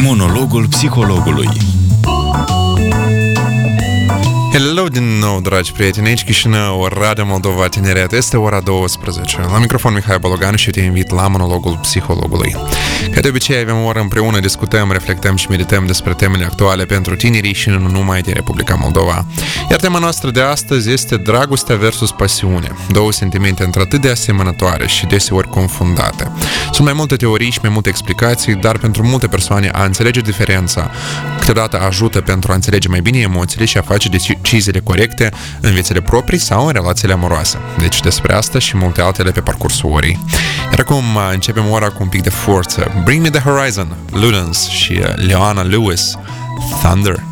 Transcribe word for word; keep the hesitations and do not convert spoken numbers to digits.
Monologul psihologului. Hello din nou, dragi prieteni, aici Chișinău, Radio Moldova Tineret, este ora douăsprezece. La microfon Mihai Bologan și te invit la Monologul psihologului. Ca de obicei avem o oră împreună, discutăm, reflectăm și medităm despre temele actuale pentru tinerii și nu numai din Republica Moldova. Iar tema noastră de astăzi este dragostea versus pasiune, două sentimente într-atât de asemănătoare și deseori confundate. Sunt mai multe teorii și mai multe explicații, dar pentru multe persoane a înțelege diferența câteodată ajută pentru a înțelege mai bine emoțiile și a face deciziile corecte în viețile proprii sau în relațiile amoroase. Deci despre asta și multe altele pe parcursul orei. Iar acum începem ora cu un pic de forță. Bring Me The Horizon, Ludens și Leona Lewis, Thunder.